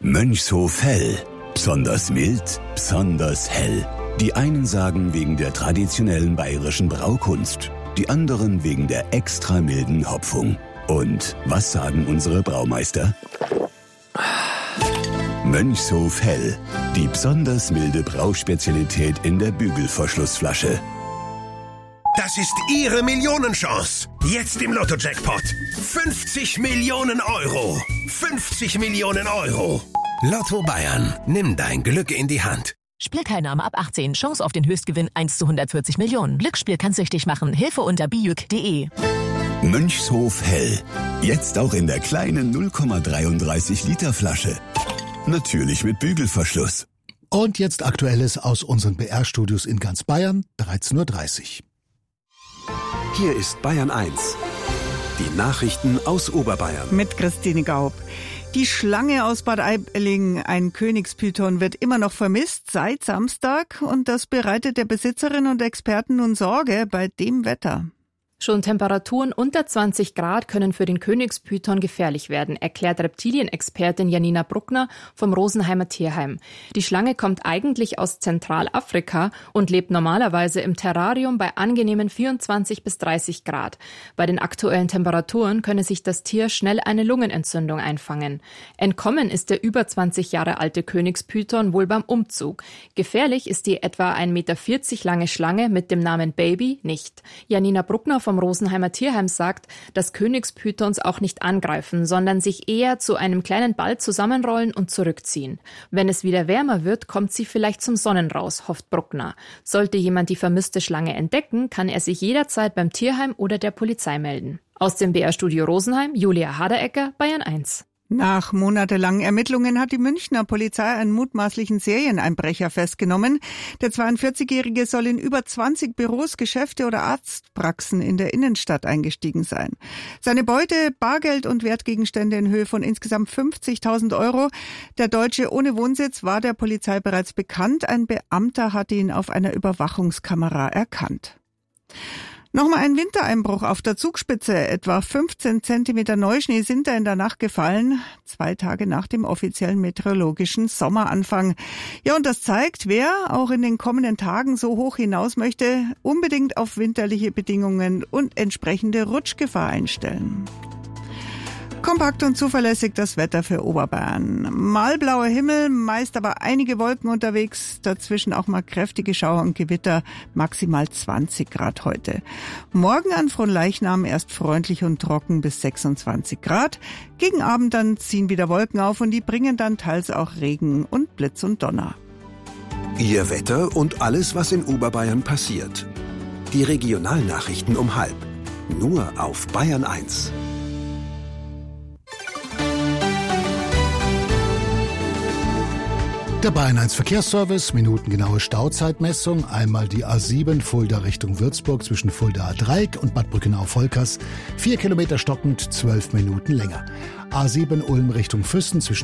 Mönchshof Hell. Besonders mild, besonders hell. Die einen sagen wegen der traditionellen bayerischen Braukunst, die anderen wegen der extra milden Hopfung. Und was sagen unsere Braumeister? Mönchshof Hell. Die besonders milde Brauspezialität in der Bügelverschlussflasche. Das ist Ihre Millionenchance. Jetzt im Lotto-Jackpot. 50 Millionen Euro. 50 Millionen Euro. Lotto Bayern. Nimm dein Glück in die Hand. Spielteilnahme ab 18. Chance auf den Höchstgewinn 1 zu 140 Millionen. Glücksspiel kann süchtig machen. Hilfe unter bijuk.de. Mönchshof Hell. Jetzt auch in der kleinen 0,33 Liter Flasche. Natürlich mit Bügelverschluss. Und jetzt Aktuelles aus unseren BR-Studios in ganz Bayern, 13:30 Uhr. Hier ist Bayern 1. Die Nachrichten aus Oberbayern. Mit Christine Gaub. Die Schlange aus Bad Aibling, ein Königspython, wird immer noch vermisst seit Samstag. Und das bereitet der Besitzerin und Experten nun Sorge bei dem Wetter. Schon Temperaturen unter 20 Grad können für den Königspython gefährlich werden, erklärt Reptilienexpertin Janina Bruckner vom Rosenheimer Tierheim. Die Schlange kommt eigentlich aus Zentralafrika und lebt normalerweise im Terrarium bei angenehmen 24 bis 30 Grad. Bei den aktuellen Temperaturen könne sich das Tier schnell eine Lungenentzündung einfangen. Entkommen ist der über 20 Jahre alte Königspython wohl beim Umzug. Gefährlich ist die etwa 1,40 Meter lange Schlange mit dem Namen Baby nicht. Janina Bruckner vom Rosenheimer Tierheim sagt, dass Königspythons auch nicht angreifen, sondern sich eher zu einem kleinen Ball zusammenrollen und zurückziehen. Wenn es wieder wärmer wird, kommt sie vielleicht zum Sonnenraus, hofft Bruckner. Sollte jemand die vermisste Schlange entdecken, kann er sich jederzeit beim Tierheim oder der Polizei melden. Aus dem BR-Studio Rosenheim, Julia Haderecker, Bayern 1. Nach monatelangen Ermittlungen hat die Münchner Polizei einen mutmaßlichen Serieneinbrecher festgenommen. Der 42-Jährige soll in über 20 Büros, Geschäfte oder Arztpraxen in der Innenstadt eingestiegen sein. Seine Beute, Bargeld und Wertgegenstände in Höhe von insgesamt 50.000 €. Der Deutsche ohne Wohnsitz war der Polizei bereits bekannt. Ein Beamter hatte ihn auf einer Überwachungskamera erkannt. Nochmal ein Wintereinbruch auf der Zugspitze. Etwa 15 Zentimeter Neuschnee sind da in der Nacht gefallen, 2 Tage nach dem offiziellen meteorologischen Sommeranfang. Ja, und das zeigt, wer auch in den kommenden Tagen so hoch hinaus möchte, unbedingt auf winterliche Bedingungen und entsprechende Rutschgefahr einstellen. Kompakt und zuverlässig das Wetter für Oberbayern. Mal blauer Himmel, meist aber einige Wolken unterwegs, dazwischen auch mal kräftige Schauer und Gewitter, maximal 20 Grad heute. Morgen an Fronleichnam erst freundlich und trocken bis 26 Grad. Gegen Abend dann ziehen wieder Wolken auf und die bringen dann teils auch Regen und Blitz und Donner. Ihr Wetter und alles, was in Oberbayern passiert. Die Regionalnachrichten um 12:30. Nur auf Bayern 1. Der Bayern 1 Verkehrsservice, minutengenaue Stauzeitmessung. Einmal die A7 Fulda Richtung Würzburg zwischen Fuldaer Dreieck und Bad Brückenau-Volkers. 4 Kilometer stockend, 12 Minuten länger. A7 Ulm Richtung Füssen zwischen